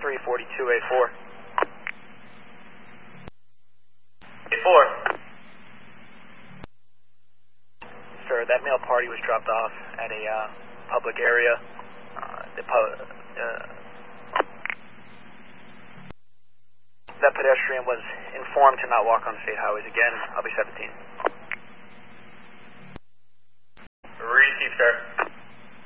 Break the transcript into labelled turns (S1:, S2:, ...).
S1: 342A4. A4. Sir, that male party was dropped off at a public area. That pedestrian was informed to not walk on the state highways again. I'll be 17.
S2: Receive, sir.